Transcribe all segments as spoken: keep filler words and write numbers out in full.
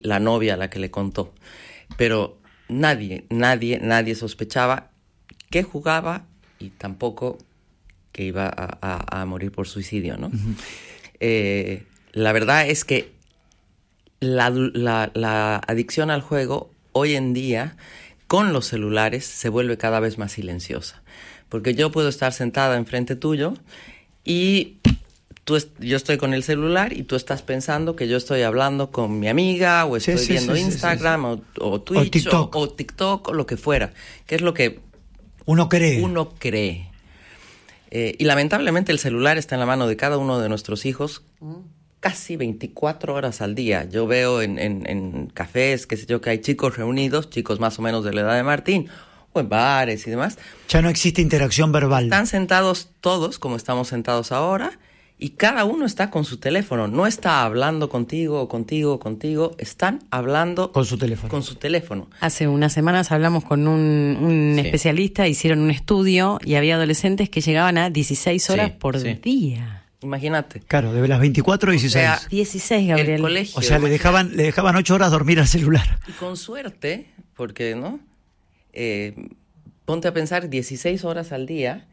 la novia a la que le contó. Pero nadie, nadie, nadie sospechaba que jugaba y tampoco que iba a, a, a morir por suicidio, ¿no? Uh-huh. Eh, la verdad es que la, la, la adicción al juego hoy en día con los celulares se vuelve cada vez más silenciosa. Porque yo puedo estar sentada enfrente tuyo y tú est- yo estoy con el celular y tú estás pensando que yo estoy hablando con mi amiga o estoy sí, sí, viendo sí, Instagram sí, sí. O, o Twitch o TikTok. O, o TikTok o lo que fuera, que es lo que uno cree. Uno cree. Eh, y lamentablemente el celular está en la mano de cada uno de nuestros hijos casi veinticuatro horas al día. Yo veo en, en, en cafés, qué sé yo, que hay chicos reunidos, chicos más o menos de la edad de Martín, o en bares y demás. Ya no existe interacción verbal. Están sentados todos como estamos sentados ahora y cada uno está con su teléfono. No está hablando contigo o contigo o contigo. Están hablando con su teléfono. Con su teléfono. Hace unas semanas hablamos con un, un sí. especialista, hicieron un estudio y había adolescentes que llegaban a dieciséis horas sí, por sí. día. Imagínate. Claro, de las veinticuatro a dieciséis. O sea, dieciséis, Gabriel. El colegio, o sea, le dejaban, le dejaban ocho horas dormir al celular. Y con suerte, porque, ¿no? Eh, ponte a pensar, dieciséis horas al día,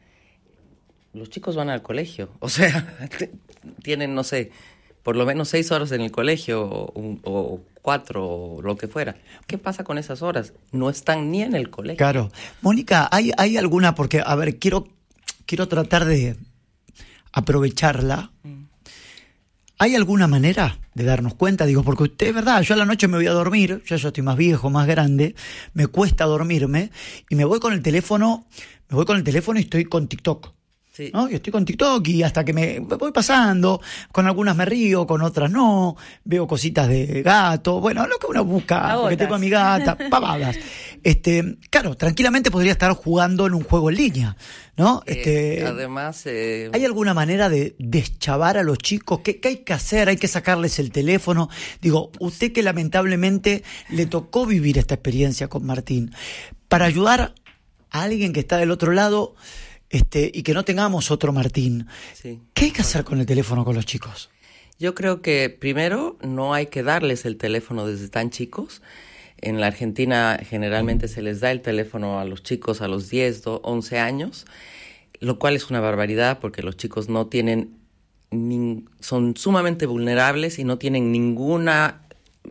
los chicos van al colegio. O sea, tienen, no sé, por lo menos seis horas en el colegio o, o cuatro o lo que fuera. ¿Qué pasa con esas horas? No están ni en el colegio. Claro. Mónica, ¿hay, hay alguna? Porque, a ver, quiero, quiero tratar de aprovecharla. Mm. ¿Hay alguna manera de darnos cuenta? Digo, porque usted, es verdad, yo a la noche me voy a dormir, yo ya estoy más viejo, más grande, me cuesta dormirme y me voy con el teléfono, me voy con el teléfono y estoy con TikTok. Sí. ¿No? Y estoy con TikTok y hasta que me voy pasando, con algunas me río, con otras no, veo cositas de gato, bueno, lo que uno busca, porque tengo a mi gata, pavadas. Este, claro, tranquilamente podría estar jugando en un juego en línea, ¿no? Eh, este, además, eh... ¿hay alguna manera de deschavar a los chicos? ¿Qué, ¿Qué hay que hacer? ¿Hay que sacarles el teléfono? Digo, usted que lamentablemente le tocó vivir esta experiencia con Martín, para ayudar a alguien que está del otro lado, Este, y que no tengamos otro Martín. Sí. ¿Qué hay que hacer con el teléfono con los chicos? Yo creo que primero no hay que darles el teléfono desde tan chicos. En la Argentina generalmente se les da el teléfono a los chicos a los diez, once años, lo cual es una barbaridad porque los chicos no tienen, ni, son sumamente vulnerables y no tienen ninguna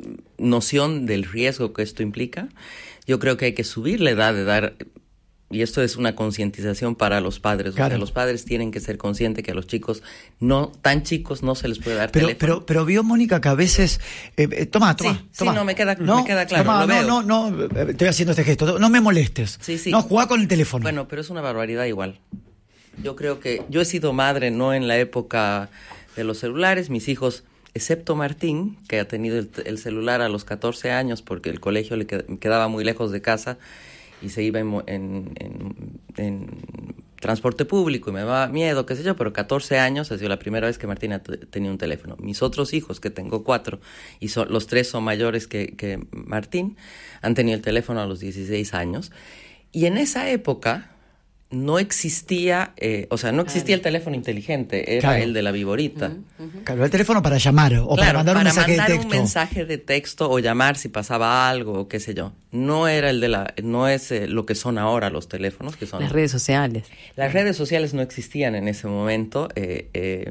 noción del riesgo que esto implica. Yo creo que hay que subir la edad de dar. Y esto es una concientización para los padres. Claro. O sea, los padres tienen que ser conscientes que a los chicos no tan chicos no se les puede dar pero, teléfono. Pero, pero vio, Mónica, que a veces... Eh, eh, toma, toma, sí, toma. Sí, no, me queda, ¿No? Me queda claro, toma, lo no, veo. No, no, no, estoy haciendo este gesto. No me molestes. Sí, sí. No, jugá con el teléfono. Bueno, pero es una barbaridad igual. Yo creo que... Yo he sido madre no en la época de los celulares. Mis hijos, excepto Martín, que ha tenido el, el celular a los catorce años porque el colegio le quedaba muy lejos de casa y se iba en, en, en, en transporte público y me daba miedo, qué sé yo, pero catorce años ha sido la primera vez que Martín ha t- tenido un teléfono. Mis otros hijos, que tengo cuatro, y son, los tres son mayores que, que Martín, han tenido el teléfono a los dieciséis años. Y en esa época no existía, eh, o sea, no existía el teléfono inteligente, era claro. el de la viborita. Uh-huh, uh-huh. Claro, el teléfono para llamar o claro, para mandar un para mensaje mandar de texto. un mensaje de texto o llamar si pasaba algo o qué sé yo. No era el de la, no es eh, lo que son ahora los teléfonos, que son las redes sociales. Las redes sociales no existían en ese momento. Eh, eh,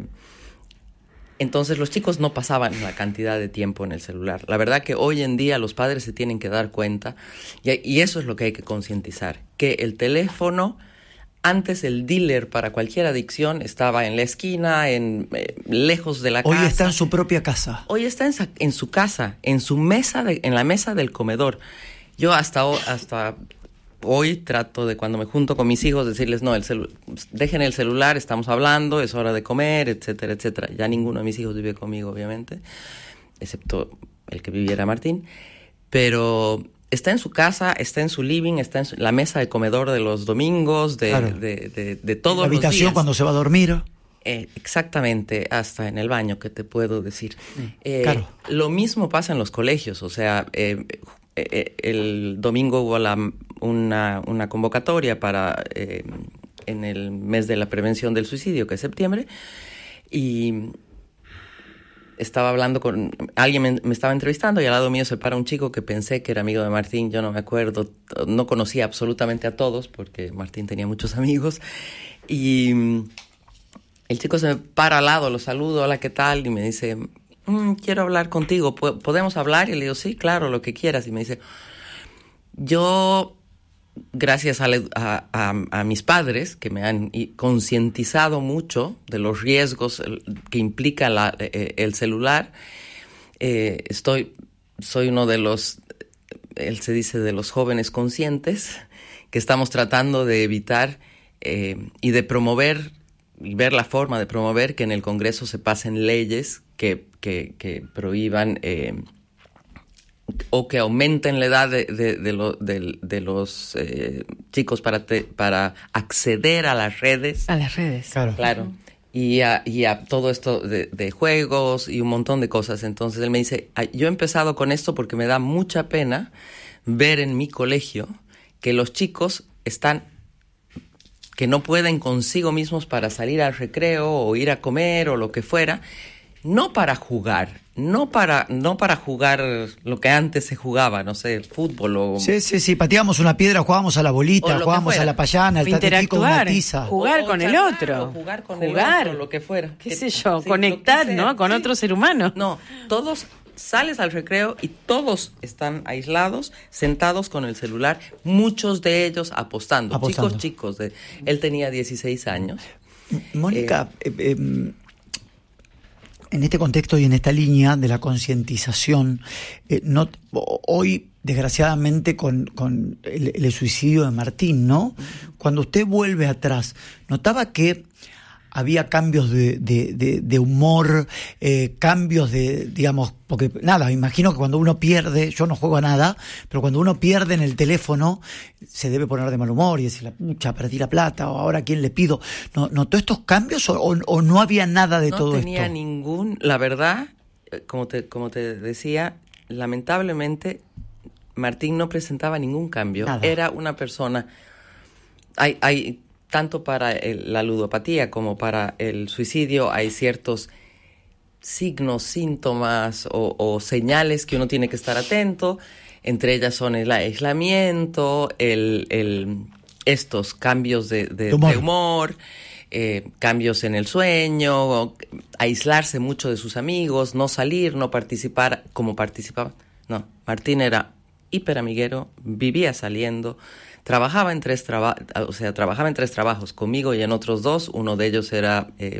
entonces los chicos no pasaban la cantidad de tiempo en el celular. La verdad que hoy en día los padres se tienen que dar cuenta y, y eso es lo que hay que concientizar, que el teléfono. Antes el dealer para cualquier adicción estaba en la esquina, en eh, lejos de la Hoy casa. Hoy está en su propia casa. Hoy está en, sa- en su casa, en su mesa, de, en la mesa del comedor. Yo hasta, hasta hoy trato de cuando me junto con mis hijos decirles, no, el celu- dejen el celular, estamos hablando, es hora de comer, etcétera, etcétera. Ya ninguno de mis hijos vive conmigo, obviamente, excepto el que viviera Martín. Pero... está en su casa, está en su living, está en su, la mesa de comedor de los domingos, de, claro. de, de, de todos los días. La habitación cuando se va a dormir. Eh, exactamente, hasta en el baño, ¿qué te puedo decir? Mm, eh, claro. Lo mismo pasa en los colegios, o sea, eh, eh, el domingo hubo la, una, una convocatoria para eh, en el mes de la prevención del suicidio, que es septiembre, y estaba hablando con... Alguien me, me estaba entrevistando y al lado mío se para un chico que pensé que era amigo de Martín. Yo no me acuerdo, no conocía absolutamente a todos porque Martín tenía muchos amigos. Y el chico se me para al lado, lo saludo, hola, ¿qué tal? Y me dice, mm, quiero hablar contigo, ¿podemos hablar? Y le digo, sí, claro, lo que quieras. Y me dice, yo... gracias a, a, a, a mis padres, que me han concientizado mucho de los riesgos que implica la, eh, el celular, eh, estoy, soy uno de los, él se dice, de los jóvenes conscientes, que estamos tratando de evitar eh, y de promover, y ver la forma de promover que en el Congreso se pasen leyes que, que, que prohíban... Eh, o que aumenten la edad de, de, de, lo, de, de los eh, chicos para, te, para acceder a las redes. A las redes. Claro. Claro. Y a, y a todo esto de, de juegos y un montón de cosas. Entonces él me dice, yo he empezado con esto porque me da mucha pena ver en mi colegio que los chicos están, que no pueden consigo mismos para salir al recreo o ir a comer o lo que fuera, no para jugar, no para no para jugar lo que antes se jugaba, no sé, fútbol o... Sí, sí, sí, pateábamos una piedra, jugábamos a la bolita, jugábamos a la payana, al tatetí con una tiza. Jugar o, con o el charlar, otro. Jugar con jugar. el otro, lo que fuera. ¿Qué que, sé yo? Sí, conectar, ¿no? Con sí. otro ser humano. No, todos... Sales al recreo y todos están aislados, sentados con el celular, muchos de ellos apostando. apostando. Chicos, chicos. De, él tenía dieciséis años. Mónica, eh, eh, eh, en este contexto y en esta línea de la concientización, eh, no, hoy, desgraciadamente, con, con el, el suicidio de Martín, ¿no? Cuando usted vuelve atrás, ¿notaba que había cambios de, de, de, de humor, eh, cambios de, digamos, porque nada, me imagino que cuando uno pierde, yo no juego a nada, pero cuando uno pierde en el teléfono, se debe poner de mal humor y decir, la pucha, perdí la plata, o ahora a quién le pido. ¿No, ¿Notó estos cambios o, o, o no había nada de no todo esto? No tenía ningún, la verdad, como te, como te decía, lamentablemente, Martín no presentaba ningún cambio. Nada. Era una persona, hay, hay tanto para el, la ludopatía como para el suicidio, hay ciertos signos, síntomas o, o señales que uno tiene que estar atento. Entre ellas son el aislamiento, el, el, estos cambios de, de, humor, de humor eh, cambios en el sueño, aislarse mucho de sus amigos, no salir, no participar como participaba. No, Martín era hiperamiguero, vivía saliendo. Trabajaba en tres traba- o sea, trabajaba en tres trabajos, conmigo y en otros dos. Uno de ellos era eh,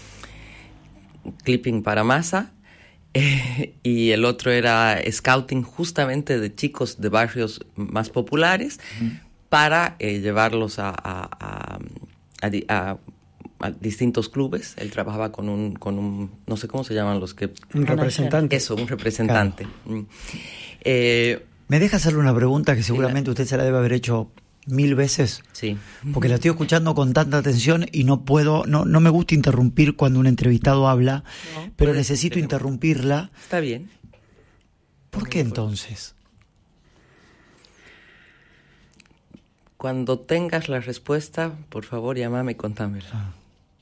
clipping para masa eh, y el otro era scouting justamente de chicos de barrios más populares uh-huh. para eh, llevarlos a, a, a, a, a, a distintos clubes. Él trabajaba con un, con un, no sé cómo se llaman los que... Un representante. Eso, un representante. Claro. Eh, ¿Me deja hacerle una pregunta que seguramente usted se la debe haber hecho mil veces? Sí. Porque la estoy escuchando con tanta atención y no puedo, no, no me gusta interrumpir cuando un entrevistado habla, no, pero necesito ser, interrumpirla. Está bien. ¿Por qué entonces? Cuando tengas la respuesta, por favor, llámame y contámela. Ah.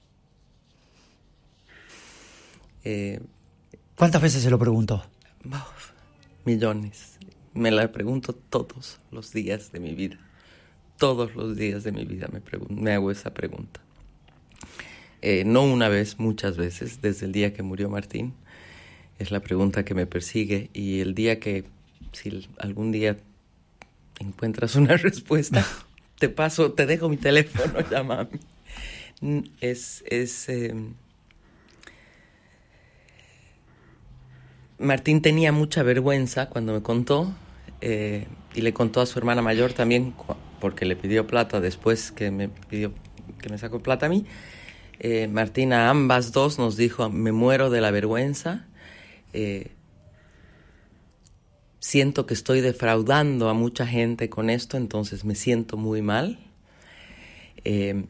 Eh, ¿Cuántas veces se lo preguntó? Oh, millones. Me la pregunto todos los días de mi vida. Todos los días de mi vida me, pregun- me hago esa pregunta. Eh, no una vez, muchas veces, desde el día que murió Martín. Es la pregunta que me persigue. Y el día que, si algún día encuentras una respuesta, te paso, te dejo mi teléfono, llámame. Es... es eh, Martín tenía mucha vergüenza cuando me contó eh, y le contó a su hermana mayor también porque le pidió plata después que me pidió que me sacó plata a mí. Eh, Martín a ambas dos nos dijo, me muero de la vergüenza, eh, siento que estoy defraudando a mucha gente con esto, entonces me siento muy mal. Eh,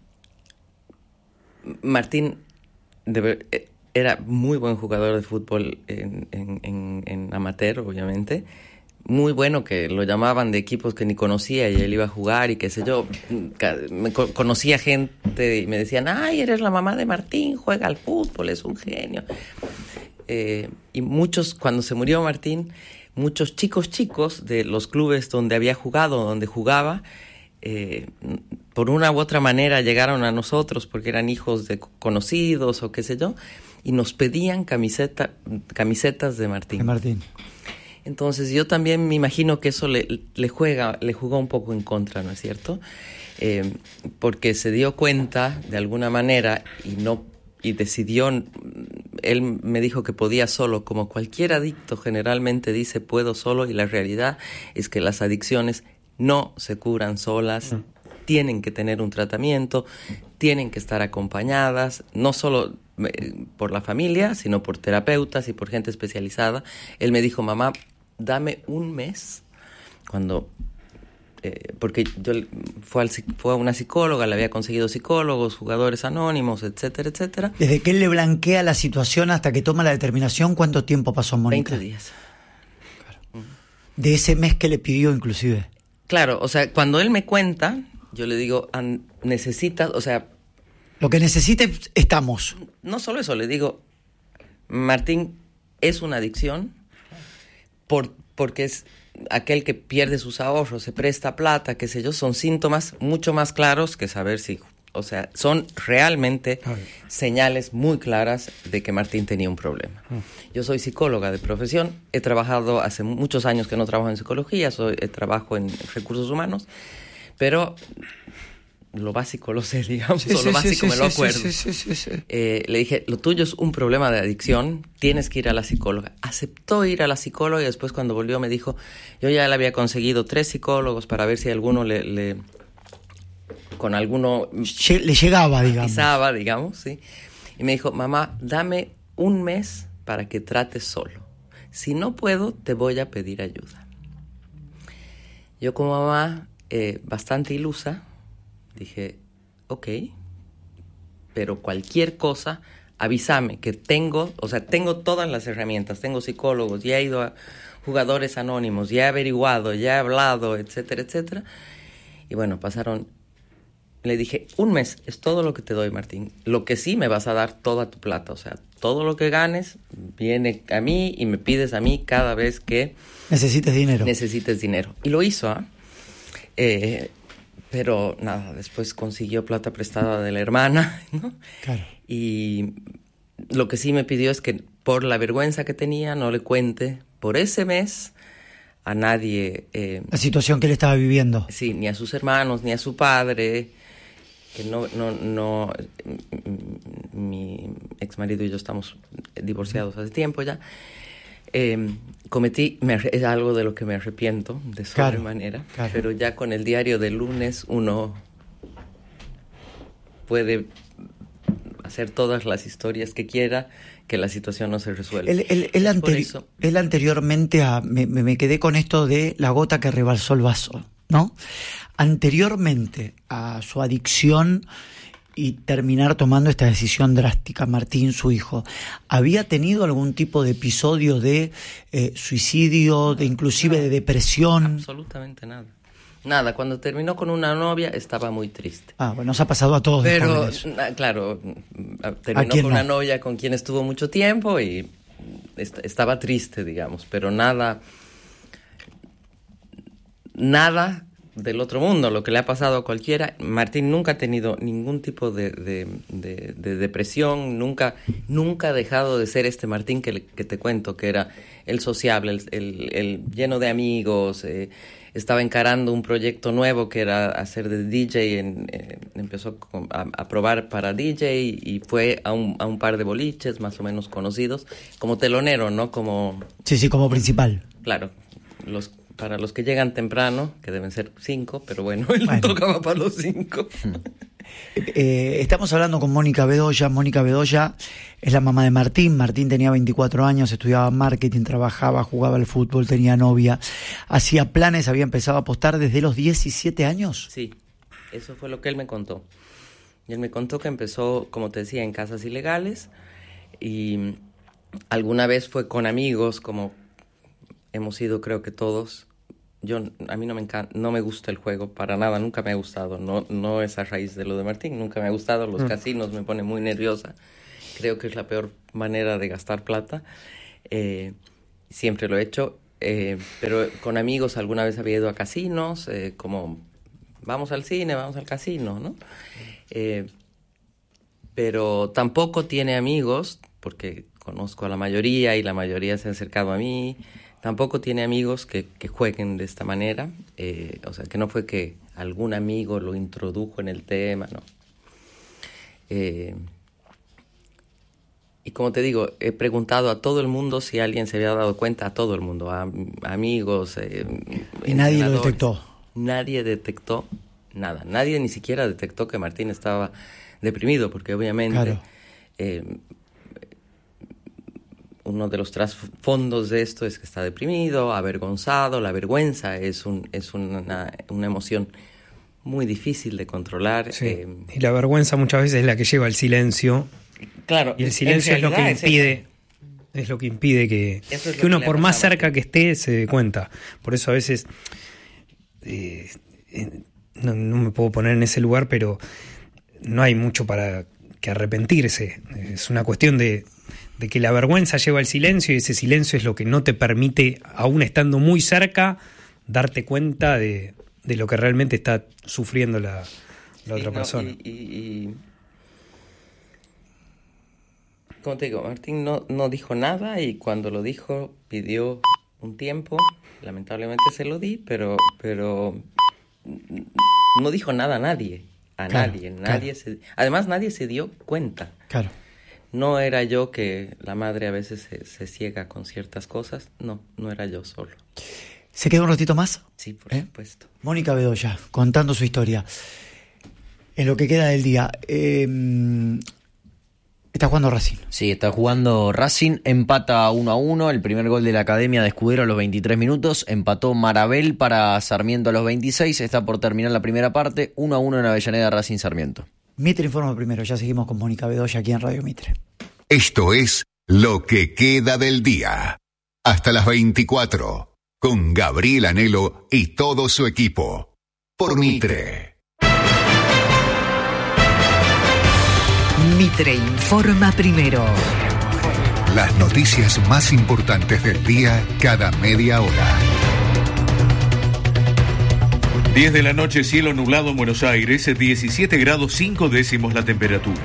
Martín de ver, eh, era muy buen jugador de fútbol en, en, en, en amateur, obviamente. Muy bueno, que lo llamaban de equipos que ni conocía y él iba a jugar y qué sé yo. Me co- conocía gente y me decían, ay, eres la mamá de Martín, juega al fútbol, es un genio. eh, y muchos, cuando se murió Martín, muchos chicos chicos de los clubes donde había jugado, donde jugaba, eh, por una u otra manera llegaron a nosotros porque eran hijos de conocidos o qué sé yo, y nos pedían camiseta, camisetas de Martín. De Martín. Entonces yo también me imagino que eso le, le juega, le jugó un poco en contra, ¿no es cierto? Eh, porque se dio cuenta de alguna manera y no y decidió, él me dijo que podía solo, como cualquier adicto generalmente dice puedo solo, y la realidad es que las adicciones no se curan solas, mm. tienen que tener un tratamiento, tienen que estar acompañadas, no solo eh, por la familia, sino por terapeutas y por gente especializada. Él me dijo, mamá, dame un mes, cuando... Eh, porque yo fue, al, fue a una psicóloga, le había conseguido psicólogos, jugadores anónimos, etcétera, etcétera. Desde que él le blanquea la situación hasta que toma la determinación, ¿cuánto tiempo pasó, Mónica? veinte días. Claro. De ese mes que le pidió, inclusive. Claro, o sea, cuando él me cuenta, yo le digo, necesitas, o sea... Lo que necesite, estamos. No solo eso, le digo, Martín, es una adicción por, porque es... aquel que pierde sus ahorros, se presta plata, qué sé yo, son síntomas mucho más claros que saber si... O sea, son realmente Ay. señales muy claras de que Martín tenía un problema. Ay. Yo soy psicóloga de profesión, he trabajado hace muchos años que no trabajo en psicología, soy, trabajo en recursos humanos, pero... lo básico lo sé, digamos, sí, o sí, lo básico sí, me sí, lo acuerdo. Sí, sí, sí, sí. Eh, le dije, lo tuyo es un problema de adicción, tienes que ir a la psicóloga. Aceptó ir a la psicóloga y después cuando volvió me dijo, yo ya le había conseguido tres psicólogos para ver si alguno le... le con alguno... Le llegaba, digamos. Pisaba, digamos, sí. Y me dijo, mamá, dame un mes para que trates solo. Si no puedo, te voy a pedir ayuda. Yo como mamá, eh, bastante ilusa, dije, ok, pero cualquier cosa, avísame que tengo, o sea, tengo todas las herramientas, tengo psicólogos, ya he ido a jugadores anónimos, ya he averiguado, ya he hablado, etcétera, etcétera. Y bueno, pasaron, le dije, un mes es todo lo que te doy, Martín. Lo que sí me vas a dar toda tu plata, o sea, todo lo que ganes viene a mí y me pides a mí cada vez que... Necesites dinero. Necesites dinero. Y lo hizo, ¿ah? ¿eh? Eh, Pero nada, después consiguió plata prestada de la hermana, ¿no? Claro. Y lo que sí me pidió es que por la vergüenza que tenía no le cuente por ese mes a nadie. Eh, la situación que él estaba viviendo. Sí, ni a sus hermanos, ni a su padre, que no, no, no, mi ex marido y yo estamos divorciados hace tiempo ya. Eh, cometí, me, es algo de lo que me arrepiento de sobremanera, claro, claro. Pero ya con el diario del lunes uno puede hacer todas las historias que quiera, que la situación no se resuelve. Él, él, él, anteri- eso, él anteriormente, a, me, me quedé con esto de la gota que rebalsó el vaso, ¿no? Anteriormente a su adicción y terminar tomando esta decisión drástica, Martín, su hijo, ¿había tenido algún tipo de episodio de eh, suicidio, de inclusive no, de depresión? Absolutamente nada. Nada, cuando terminó con una novia estaba muy triste. Ah, bueno, nos ha pasado a todos. Pero, claro, terminó con no? una novia con quien estuvo mucho tiempo y est- estaba triste, digamos, pero nada, nada... del otro mundo, lo que le ha pasado a cualquiera. Martín nunca ha tenido ningún tipo de, de, de, de depresión, nunca, nunca ha dejado de ser este Martín que, que te cuento, que era el sociable, el, el, el lleno de amigos, eh, estaba encarando un proyecto nuevo que era hacer de D J, en, eh, empezó a, a probar para D J y fue a un, a un par de boliches más o menos conocidos, como telonero, ¿no? Como... Sí, sí, como principal. Claro, los... para los que llegan temprano, que deben ser cinco, pero bueno, él bueno. tocaba para los cinco. Eh, estamos hablando con Mónica Bedoya. Mónica Bedoya es la mamá de Martín. Martín tenía veinticuatro años, estudiaba marketing, trabajaba, jugaba al fútbol, tenía novia, hacía planes, había empezado a apostar desde los diecisiete años. Sí, eso fue lo que él me contó. Y él me contó que empezó, como te decía, en casas ilegales y alguna vez fue con amigos, como hemos ido creo que todos. Yo, a mí no me encanta, no me gusta el juego para nada, nunca me ha gustado, no, no es a raíz de lo de Martín, nunca me ha gustado, los mm. casinos me ponen muy nerviosa, Creo que es la peor manera de gastar plata. Eh, siempre lo he hecho. Eh, pero con amigos alguna vez había ido a casinos, eh, como vamos al cine, vamos al casino, ¿no? Eh, pero tampoco tiene amigos, porque conozco a la mayoría y la mayoría se ha acercado a mí, tampoco tiene amigos que, que jueguen de esta manera, eh, o sea, que no fue que algún amigo lo introdujo en el tema, ¿no? Eh, Y como te digo, he preguntado a todo el mundo si alguien se había dado cuenta, a todo el mundo, a, a amigos. Eh, y nadie lo detectó. Nadie detectó nada. Nadie ni siquiera detectó que Martín estaba deprimido, porque obviamente claro. eh, uno de los trasfondos de esto es que está deprimido, avergonzado. La vergüenza es, un, es una, una emoción muy difícil de controlar. Sí. Eh, y la vergüenza muchas veces es la que lleva al silencio. Claro, y el silencio es lo que impide es, es lo que impide que, es que uno, por más cerca que esté, se dé cuenta. Por eso a veces eh, eh, no, no me puedo poner en ese lugar, pero no hay mucho para que arrepentirse. Es una cuestión de, de que la vergüenza lleva al silencio, y ese silencio es lo que no te permite, aún estando muy cerca, darte cuenta de, de lo que realmente está sufriendo la, la otra no, persona. Y, y, y... Como te digo, Martín no, no dijo nada, y cuando lo dijo pidió un tiempo. Lamentablemente se lo di, pero pero no dijo nada a nadie. A claro, nadie. nadie claro. se, además, nadie se dio cuenta. Claro. No era yo, que la madre a veces se, se ciega con ciertas cosas. No, no era yo solo. ¿Se queda un ratito más? Sí, por ¿Eh? supuesto. Mónica Bedoya, contando su historia. En lo que queda del día... Eh, Está jugando Racing. Sí, está jugando Racing, empata uno a uno, el primer gol de la Academia de Escudero a los veintitrés minutos, empató Marabel para Sarmiento a los veintiséis, está por terminar la primera parte, uno a uno en Avellaneda, Racing Sarmiento. Mitre informa primero, ya seguimos con Mónica Bedoya aquí en Radio Mitre. Esto es Lo que queda del día. Hasta las veinticuatro, con Gabriel Anhelo y todo su equipo. Por Mitre. Mitre informa primero. Las noticias más importantes del día cada media hora. diez de la noche, cielo nublado en Buenos Aires, diecisiete grados cinco décimos la temperatura.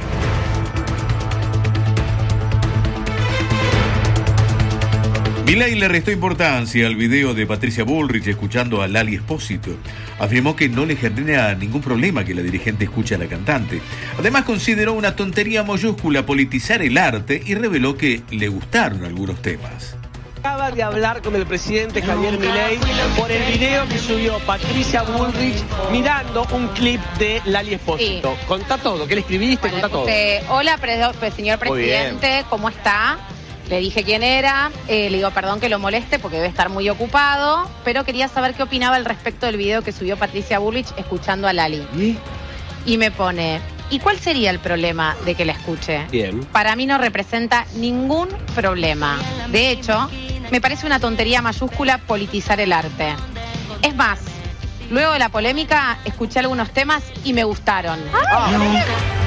Milei le restó importancia al video de Patricia Bullrich escuchando a Lali Espósito. Afirmó que no le genera ningún problema que la dirigente escuche a la cantante. Además, consideró una tontería mayúscula politizar el arte y reveló que le gustaron algunos temas. Acaba de hablar con el presidente Javier Milei por el video que subió Patricia Bullrich mirando un clip de Lali Espósito. Sí. Contá todo, ¿qué le escribiste? Bueno, Contá puse, todo. Hola, pre- señor presidente, ¿cómo está? Le dije quién era, eh, le digo perdón que lo moleste porque debe estar muy ocupado, pero quería saber qué opinaba al respecto del video que subió Patricia Bullrich escuchando a Lali. ¿Y? Y me pone, ¿y cuál sería el problema de que la escuche? Bien. Para mí no representa ningún problema. De hecho, me parece una tontería mayúscula politizar el arte. Es más, luego de la polémica, escuché algunos temas y me gustaron. Ah, oh.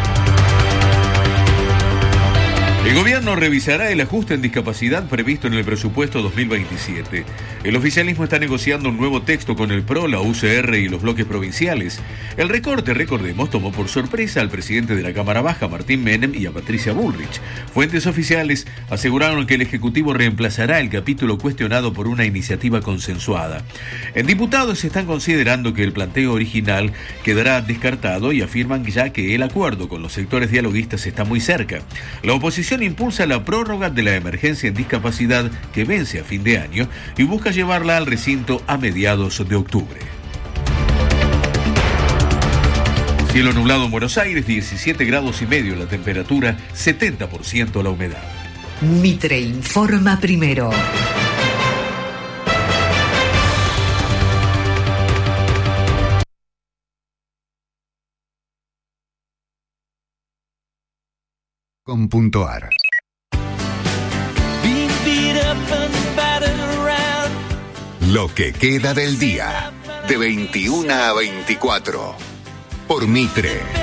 El gobierno revisará el ajuste en discapacidad previsto en el presupuesto dos mil veintisiete. El oficialismo está negociando un nuevo texto con el P R O, la U C R y los bloques provinciales. El recorte, recordemos, tomó por sorpresa al presidente de la Cámara Baja, Martín Menem, y a Patricia Bullrich. Fuentes oficiales aseguraron que el Ejecutivo reemplazará el capítulo cuestionado por una iniciativa consensuada. En diputados están considerando que el planteo original quedará descartado y afirman ya que el acuerdo con los sectores dialoguistas está muy cerca. La oposición impulsa la prórroga de la emergencia en discapacidad que vence a fin de año y busca llevarla al recinto a mediados de octubre. Cielo nublado en Buenos Aires, diecisiete grados y medio la temperatura, setenta por ciento la humedad. Mitre informa primero. Con punto ar. Lo que queda del día, de veintiuna a veinticuatro, por Mitre.